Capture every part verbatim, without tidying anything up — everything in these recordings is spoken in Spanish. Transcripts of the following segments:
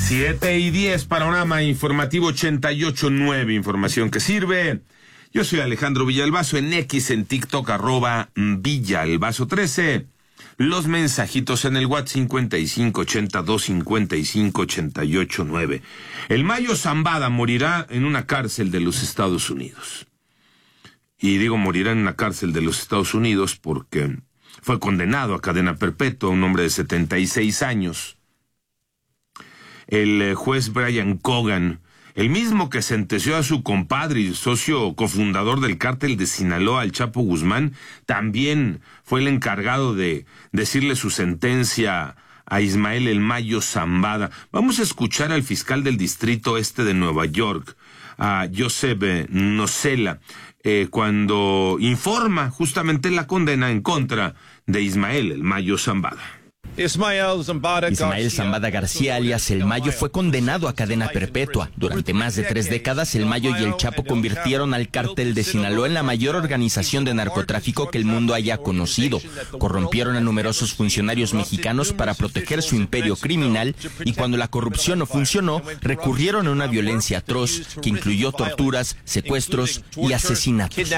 siete y diez, panorama informativo ochenta y ocho punto nueve, información que sirve. Yo soy Alejandro Villalbazo, en X, en TikTok, arroba Villalbazo trece. Los mensajitos en el WhatsApp cincuenta y cinco ochenta y dos cincuenta y cinco ochenta y ocho nueve. El Mayo Zambada morirá en una cárcel de los Estados Unidos. Y digo morirá en una cárcel de los Estados Unidos porque fue condenado a cadena perpetua, un hombre de setenta y seis años. El juez Brian Cogan, el mismo que sentenció a su compadre y socio cofundador del cártel de Sinaloa, el Chapo Guzmán, también fue el encargado de decirle su sentencia a Ismael El Mayo Zambada. Vamos a escuchar al fiscal del Distrito Este de Nueva York, a Joseph Nocella, eh, cuando informa justamente la condena en contra de Ismael El Mayo Zambada. Ismael Zambada, Ismael Zambada García, alias El Mayo, fue condenado a cadena perpetua. Durante más de tres décadas, El Mayo y el Chapo convirtieron al cártel de Sinaloa en la mayor organización de narcotráfico que el mundo haya conocido. Corrompieron a numerosos funcionarios mexicanos para proteger su imperio criminal y cuando la corrupción no funcionó, recurrieron a una violencia atroz que incluyó torturas, secuestros y asesinatos.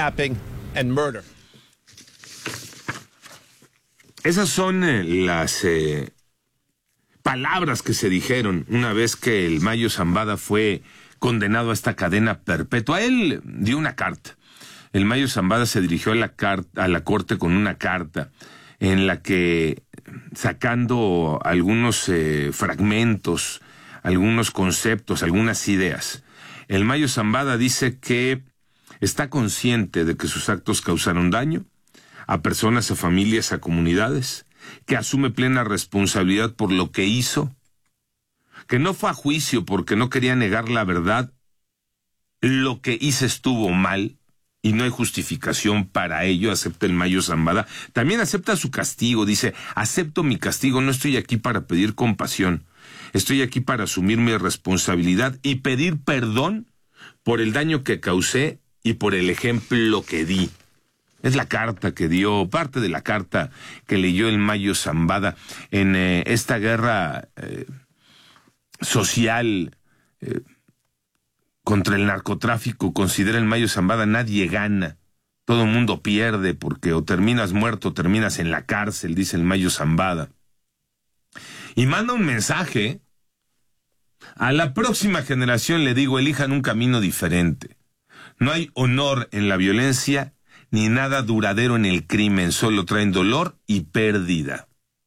Esas son eh, las eh, palabras que se dijeron una vez que el Mayo Zambada fue condenado a esta cadena perpetua. Él dio una carta. El Mayo Zambada se dirigió a la, carta, a la corte con una carta en la que, sacando algunos eh, fragmentos, algunos conceptos, algunas ideas, el Mayo Zambada dice que está consciente de que sus actos causaron daño a personas, a familias, a comunidades, que asume plena responsabilidad por lo que hizo, que no fue a juicio porque no quería negar la verdad, lo que hice estuvo mal y no hay justificación para ello, acepta el Mayo Zambada. También acepta su castigo, dice, acepto mi castigo, no estoy aquí para pedir compasión, estoy aquí para asumir mi responsabilidad y pedir perdón por el daño que causé y por el ejemplo que di. Es la carta que dio, parte de la carta que leyó el Mayo Zambada en eh, esta guerra eh, social eh, contra el narcotráfico. Considera el Mayo Zambada, nadie gana, todo el mundo pierde porque o terminas muerto o terminas en la cárcel, dice el Mayo Zambada. Y manda un mensaje a la próxima generación, le digo, elijan un camino diferente. No hay honor en la violencia ni nada duradero en el crimen, solo traen dolor y pérdida.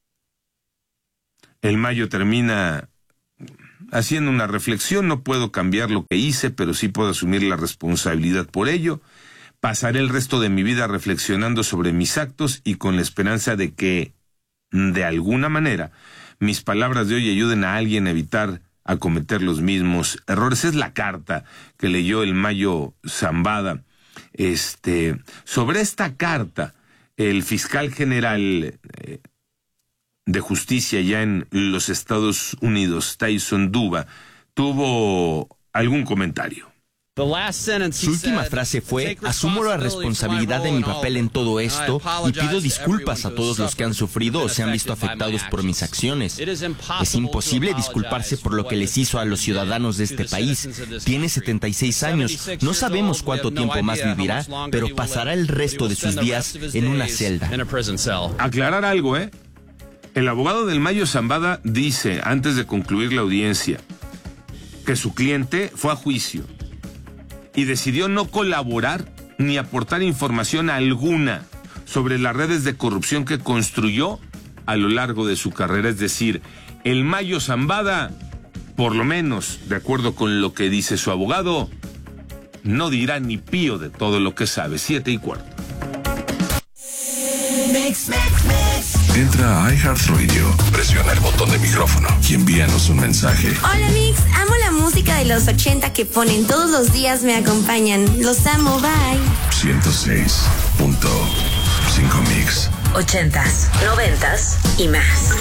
El Mayo termina haciendo una reflexión, no puedo cambiar lo que hice, pero sí puedo asumir la responsabilidad por ello. Pasaré el resto de mi vida reflexionando sobre mis actos y con la esperanza de que, de alguna manera, mis palabras de hoy ayuden a alguien a evitar a cometer los mismos errores. Es la carta que leyó el Mayo Zambada. Este, sobre esta carta, el fiscal general eh, de justicia ya en los Estados Unidos, Tyson Duba, tuvo algún comentario. Su última frase fue: asumo la responsabilidad de mi papel en todo esto y pido disculpas a todos los que han sufrido o se han visto afectados por mis acciones. Es imposible disculparse por lo que les hizo a los ciudadanos de este país. Tiene setenta y seis años, no sabemos cuánto tiempo más vivirá, pero pasará el resto de sus días en una celda. Aclarar algo, ¿eh? El abogado del Mayo Zambada dice, antes de concluir la audiencia, que su cliente fue a juicio y decidió no colaborar ni aportar información alguna sobre las redes de corrupción que construyó a lo largo de su carrera. Es decir, el Mayo Zambada, por lo menos, de acuerdo con lo que dice su abogado, no dirá ni pío de todo lo que sabe. Siete y cuarto. Mix, mix, mix. Entra a iHeartRadio, presiona el botón de micrófono y envíanos un mensaje. Hola Mix, amo la música de los ochenta que ponen todos los días, me acompañan. Los amo, bye. ciento seis punto cinco Mix. Ochentas, noventas y más.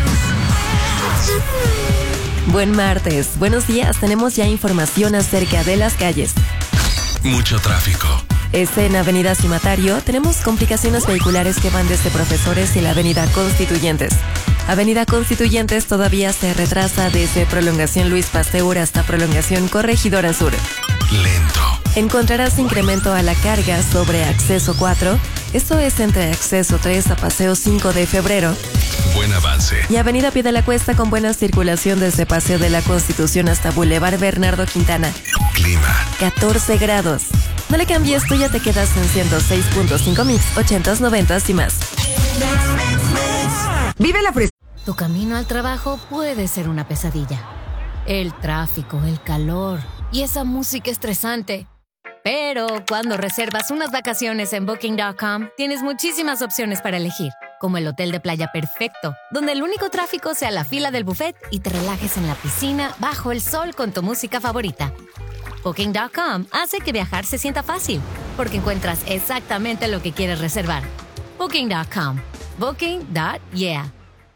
Buen martes, buenos días. Tenemos ya información acerca de las calles. Mucho tráfico. Este en Avenida Cimatario tenemos complicaciones vehiculares que van desde Profesores y la Avenida Constituyentes. Avenida Constituyentes todavía se retrasa desde Prolongación Luis Pasteur hasta Prolongación Corregidora Sur. Lento. Encontrarás incremento a la carga sobre Acceso cuatro, esto es entre Acceso tres a Paseo cinco de febrero. Buen avance. Y Avenida Pie de la Cuesta con buena circulación desde Paseo de la Constitución hasta Boulevard Bernardo Quintana. Clima. catorce grados. No le cambies, tú ya te quedas en ciento seis punto cinco mix, ochentas, noventas y más. Vive la frescura. Tu camino al trabajo puede ser una pesadilla. El tráfico, el calor y esa música estresante. Pero cuando reservas unas vacaciones en Booking punto com, tienes muchísimas opciones para elegir, como el hotel de playa perfecto, donde el único tráfico sea la fila del buffet y te relajes en la piscina bajo el sol con tu música favorita. Booking punto com hace que viajar se sienta fácil, porque encuentras exactamente lo que quieres reservar. Booking punto com. Booking punto yeah.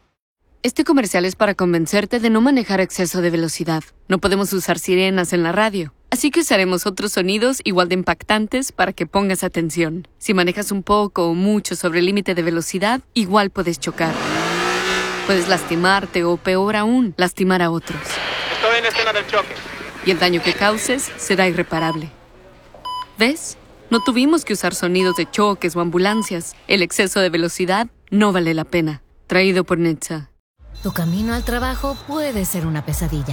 Este comercial es para convencerte de no manejar a exceso de velocidad. No podemos usar sirenas en la radio, así que usaremos otros sonidos igual de impactantes para que pongas atención. Si manejas un poco o mucho sobre el límite de velocidad, igual puedes chocar. Puedes lastimarte o, peor aún, lastimar a otros. Estoy en escena del choque. Y el daño que causes será irreparable. ¿Ves? No tuvimos que usar sonidos de choques o ambulancias. El exceso de velocidad no vale la pena. Traído por Netza. Tu camino al trabajo puede ser una pesadilla.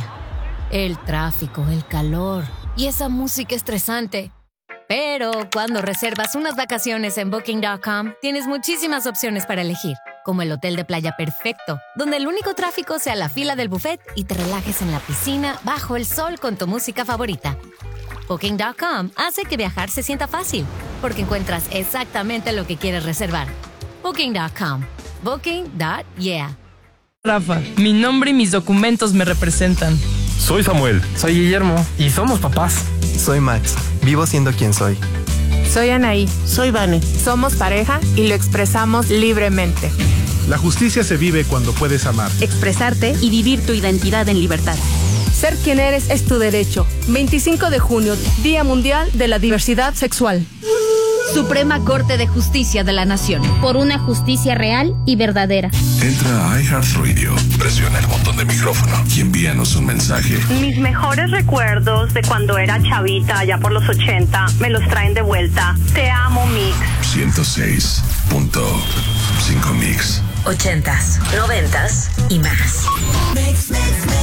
El tráfico, el calor y esa música estresante. Pero cuando reservas unas vacaciones en Booking punto com, tienes muchísimas opciones para elegir, como el hotel de playa perfecto, donde el único tráfico sea la fila del buffet y te relajes en la piscina bajo el sol con tu música favorita. Booking punto com hace que viajar se sienta fácil, porque encuentras exactamente lo que quieres reservar. Booking punto com. Booking punto yeah. Rafa, mi nombre y mis documentos me representan. Soy Samuel. Soy Guillermo. Y somos papás. Soy Max. Vivo siendo quien soy. Soy Anaí. Soy Vane. Somos pareja y lo expresamos libremente. La justicia se vive cuando puedes amar, expresarte y vivir tu identidad en libertad. Ser quien eres es tu derecho. veinticinco de junio, Día Mundial de la Diversidad Sexual. Suprema Corte de Justicia de la Nación. Por una justicia real y verdadera. Entra a iHeartRadio, presiona el botón de micrófono y envíanos un mensaje. Mis mejores recuerdos de cuando era chavita, allá por los ochenta, me los traen de vuelta. Te amo, Mix. ciento seis punto cinco Mix. Ochentas, noventas y más. Mix, mix, mix.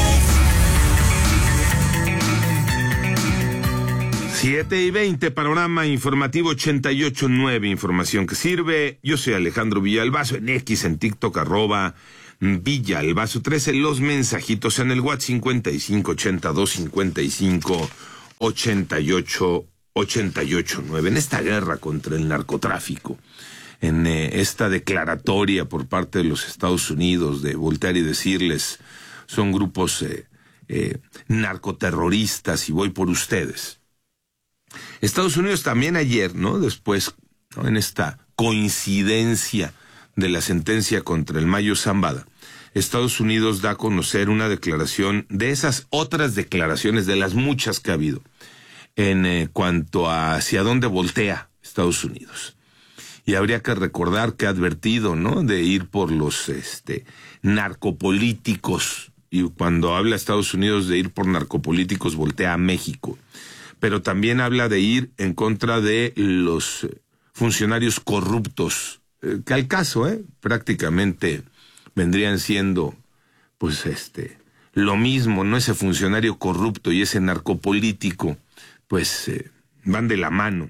siete y veinte, panorama informativo ochenta y ocho punto nueve, información que sirve. Yo soy Alejandro Villalbazo, en X, en TikTok, arroba Villalbazo trece, los mensajitos en el WhatsApp cincuenta y cinco ochenta y dos cincuenta y cinco ochenta y ocho ochenta y ocho nueve. En esta guerra contra el narcotráfico, en eh, esta declaratoria por parte de los Estados Unidos de voltear y decirles, son grupos eh, eh, narcoterroristas y voy por ustedes. Estados Unidos también ayer, ¿no? Después, ¿no? En esta coincidencia de la sentencia contra el Mayo Zambada, Estados Unidos da a conocer una declaración de esas otras declaraciones, de las muchas que ha habido, en eh, cuanto a hacia dónde voltea Estados Unidos. Y habría que recordar que ha advertido, ¿no? De ir por los este, narcopolíticos. Y cuando habla Estados Unidos de ir por narcopolíticos, voltea a México. Pero también habla de ir en contra de los funcionarios corruptos, eh, que al caso, eh, prácticamente vendrían siendo, pues, este, lo mismo, ¿no? Ese funcionario corrupto y ese narcopolítico, pues, eh, van de la mano.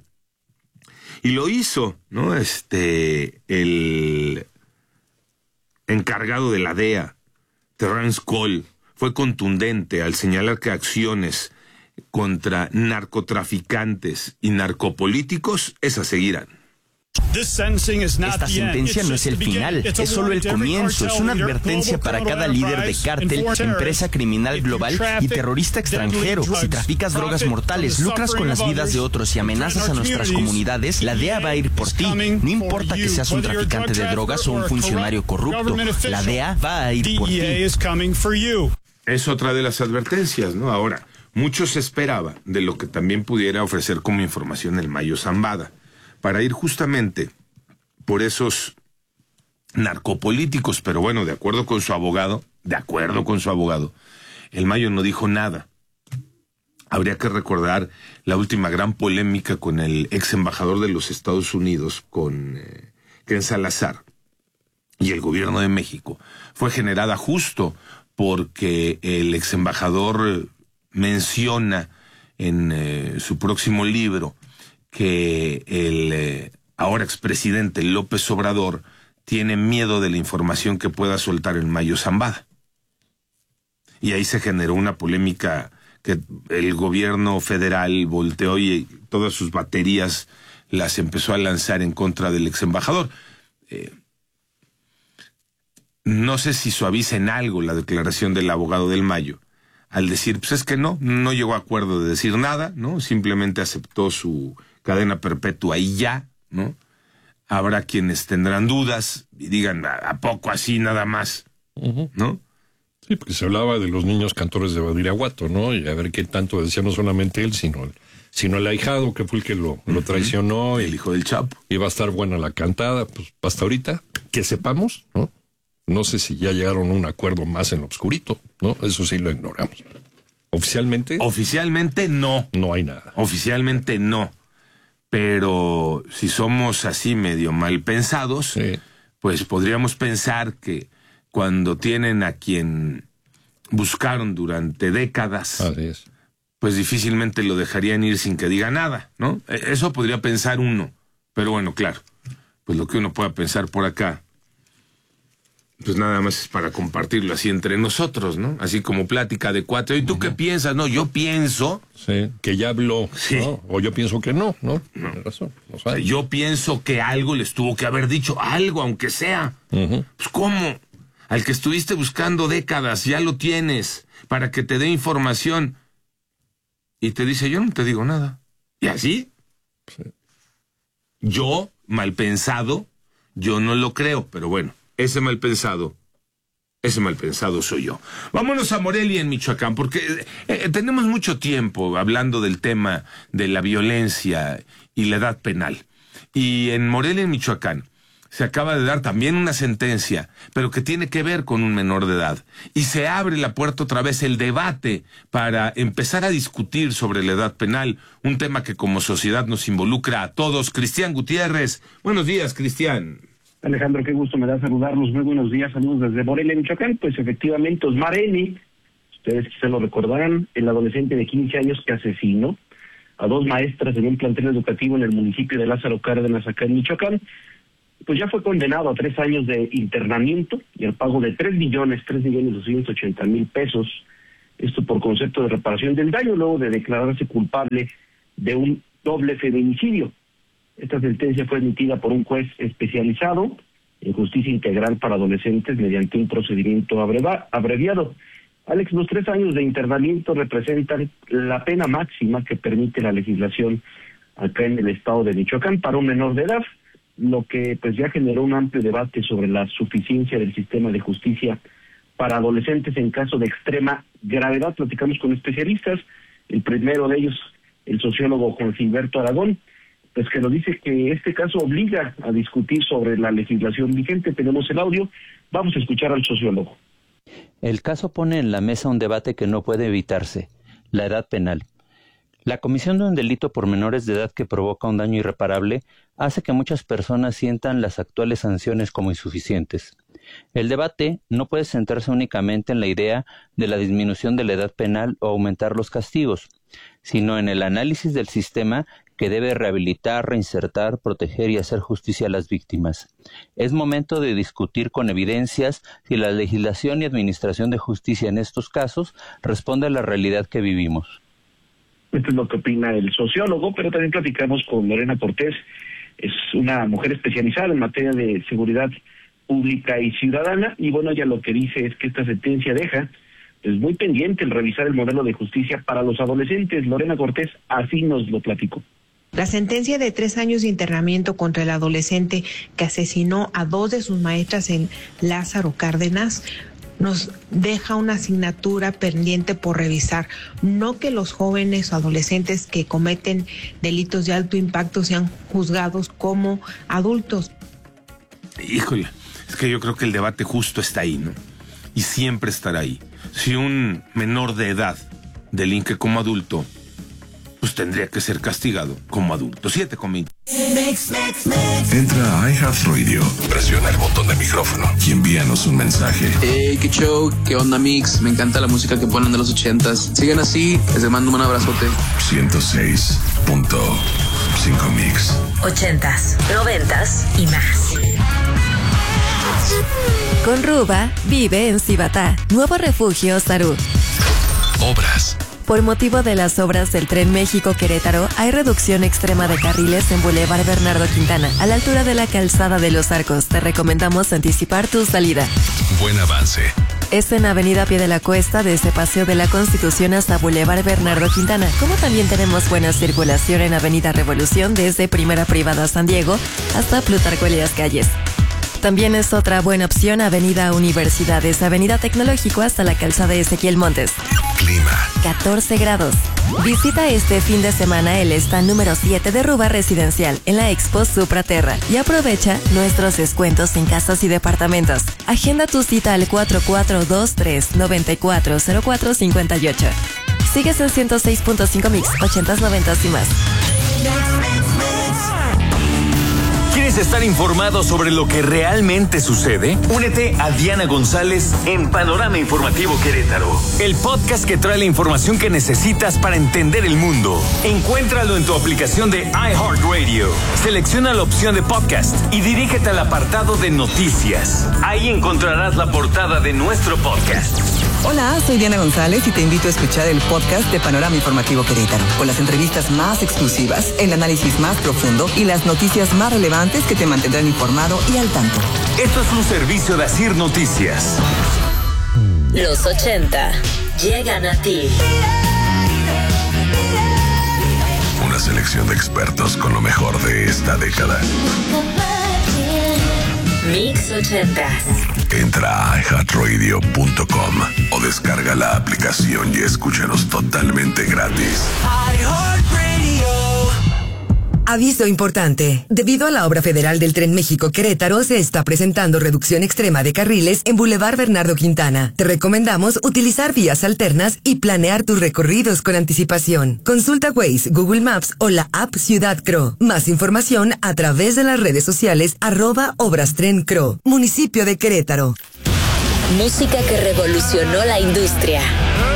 Y lo hizo, ¿no? Este, el encargado de la D E A, Terrence Cole, fue contundente al señalar que acciones contra narcotraficantes y narcopolíticos, esas seguirán. Esta sentencia no es el final, es solo el comienzo, es una advertencia para cada líder de cártel, empresa criminal global y terrorista extranjero. Si traficas drogas mortales, lucras con las vidas de otros y amenazas a nuestras comunidades, la D E A va a ir por ti. No importa que seas un traficante de drogas o un funcionario corrupto, la D E A va a ir por ti. Es otra de las advertencias, ¿no? Ahora, mucho se esperaba de lo que también pudiera ofrecer como información el Mayo Zambada, para ir justamente por esos narcopolíticos, pero bueno, de acuerdo con su abogado, de acuerdo con su abogado, el Mayo no dijo nada. Habría que recordar la última gran polémica con el ex embajador de los Estados Unidos, con eh, Ken Salazar, y el gobierno de México. Fue generada justo porque el ex embajador menciona en eh, su próximo libro que el eh, ahora expresidente López Obrador tiene miedo de la información que pueda soltar el Mayo Zambada. Y ahí se generó una polémica que el gobierno federal volteó y todas sus baterías las empezó a lanzar en contra del ex embajador. Eh, no sé si suaviza en algo la declaración del abogado del Mayo, al decir, pues es que no, no llegó a acuerdo de decir nada, ¿no? Simplemente aceptó su cadena perpetua y ya, ¿no? Habrá quienes tendrán dudas y digan, ¿a poco así nada más? Uh-huh. ¿No? Sí, porque se hablaba de los niños cantores de Badiraguato, ¿no? Y a ver qué tanto decía no solamente él, sino el, sino el ahijado, que fue el que lo, lo traicionó. El y, hijo del Chapo. Y va a estar buena la cantada, pues hasta ahorita, que sepamos, ¿no? No sé si ya llegaron a un acuerdo más en lo obscurito, ¿no? Eso sí lo ignoramos. ¿Oficialmente? Oficialmente no. No hay nada. Oficialmente no. Pero si somos así medio mal pensados, sí, pues podríamos pensar que cuando tienen a quien buscaron durante décadas, así es, pues difícilmente lo dejarían ir sin que diga nada, ¿no? Eso podría pensar uno. Pero bueno, claro, pues lo que uno pueda pensar por acá, pues nada más es para compartirlo así entre nosotros, ¿no? Así como plática de cuatro. ¿Y tú uh-huh. qué piensas? No, yo pienso... Sí, que ya habló, sí, ¿no? O yo pienso que no, ¿no? No. Tienes razón. O sea, yo pienso que algo les tuvo que haber dicho, algo, aunque sea. Uh-huh. Pues ¿cómo? Al que estuviste buscando décadas, ya lo tienes, para que te dé información. Y te dice, yo no te digo nada. ¿Y así? Sí. Yo, mal pensado, yo no lo creo, pero bueno. Ese mal pensado, ese mal pensado soy yo. Vámonos a Morelia, en Michoacán, porque eh, tenemos mucho tiempo hablando del tema de la violencia y la edad penal. Y en Morelia, en Michoacán, se acaba de dar también una sentencia, pero que tiene que ver con un menor de edad. Y se abre la puerta otra vez el debate para empezar a discutir sobre la edad penal, un tema que como sociedad nos involucra a todos. Cristian Gutiérrez, buenos días, Cristian. Alejandro, qué gusto me da saludarlos. Muy buenos días, saludos desde Morelia, Michoacán. Pues efectivamente, Osmar N., ustedes quizá lo recordarán, el adolescente de quince años que asesinó a dos maestras en un plantel educativo en el municipio de Lázaro Cárdenas, acá en Michoacán, pues ya fue condenado a tres años de internamiento y al pago de tres millones, tres millones doscientos ochenta mil pesos. Esto por concepto de reparación del daño, luego de declararse culpable de un doble feminicidio. Esta sentencia fue emitida por un juez especializado en justicia integral para adolescentes mediante un procedimiento abreva, abreviado. Alex, los tres años de internamiento representan la pena máxima que permite la legislación acá en el estado de Michoacán para un menor de edad, lo que pues ya generó un amplio debate sobre la suficiencia del sistema de justicia para adolescentes en caso de extrema gravedad. Platicamos con especialistas, el primero de ellos, el sociólogo Juan Gilberto Aragón, pues que nos dice que este caso obliga a discutir sobre la legislación vigente. Tenemos el audio, vamos a escuchar al sociólogo. El caso pone en la mesa un debate que no puede evitarse, la edad penal. La comisión de un delito por menores de edad que provoca un daño irreparable hace que muchas personas sientan las actuales sanciones como insuficientes. El debate no puede centrarse únicamente en la idea de la disminución de la edad penal o aumentar los castigos, sino en el análisis del sistema que debe rehabilitar, reinsertar, proteger y hacer justicia a las víctimas. Es momento de discutir con evidencias si la legislación y administración de justicia en estos casos responde a la realidad que vivimos. Esto es lo que opina el sociólogo, pero también platicamos con Lorena Cortés, es una mujer especializada en materia de seguridad pública y ciudadana, y bueno, ella lo que dice es que esta sentencia deja es muy pendiente el revisar el modelo de justicia para los adolescentes. Lorena Cortés así nos lo platicó. La sentencia de tres años de internamiento contra el adolescente que asesinó a dos de sus maestras en Lázaro Cárdenas nos deja una asignatura pendiente por revisar. No que los jóvenes o adolescentes que cometen delitos de alto impacto sean juzgados como adultos. Híjole, Es que yo creo que el debate justo está ahí, ¿no? Y siempre estará ahí. Si un menor de edad delinque como adulto, pues tendría que ser castigado como adulto. Siete conmigo. Entra a iHeartRadio, presiona el botón de micrófono y envíanos un mensaje. Hey, qué show, qué onda Mix, me encanta la música que ponen de los ochentas. Sigan así, les mando un abrazote. ciento seis punto cinco Mix. Ochentas, noventas y más. Con Ruba, vive en Cibatá, nuevo refugio Sarú. Obras. Por motivo de las obras del Tren México-Querétaro, hay reducción extrema de carriles en Boulevard Bernardo Quintana, a la altura de la Calzada de los Arcos. Te recomendamos anticipar tu salida. Buen avance. Es en Avenida Pie de la Cuesta, desde Paseo de la Constitución hasta Boulevard Bernardo Quintana. Como también tenemos buena circulación en Avenida Revolución, desde Primera Privada San Diego hasta Plutarco Elías Calles. También es otra buena opción Avenida Universidades, Avenida Tecnológico hasta la Calzada Ezequiel Montes. Clima. catorce grados. Visita este fin de semana el stand número siete de Ruba Residencial en la Expo Supraterra y aprovecha nuestros descuentos en casas y departamentos. Agenda tu cita al cuatro cuatro dos tres, nueve cuatro cero cuatro cinco ocho. Sigues en ciento seis punto cinco Mix, ochentas, noventas y más. ¿Quieres estar informado sobre lo que realmente sucede? Únete a Diana González en Panorama Informativo Querétaro, el podcast que trae la información que necesitas para entender el mundo. Encuéntralo en tu aplicación de iHeartRadio. Selecciona la opción de podcast y dirígete al apartado de noticias. Ahí encontrarás la portada de nuestro podcast. Hola, soy Diana González y te invito a escuchar el podcast de Panorama Informativo Querétaro, con las entrevistas más exclusivas, el análisis más profundo y las noticias más relevantes que te mantendrán informado y al tanto. Esto es un servicio de Asir Noticias. Los ochenta llegan a ti. Una selección de expertos con lo mejor de esta década. Mix ochentas. Entra a i heart radio punto com o descarga la aplicación y escúchanos totalmente gratis. Aviso importante. Debido a la obra federal del Tren México-Querétaro, se está presentando reducción extrema de carriles en Boulevard Bernardo Quintana. Te recomendamos utilizar vías alternas y planear tus recorridos con anticipación. Consulta Waze, Google Maps o la app Ciudad Cro. Más información a través de las redes sociales arroba Obras Tren Cro. Municipio de Querétaro. Música que revolucionó la industria.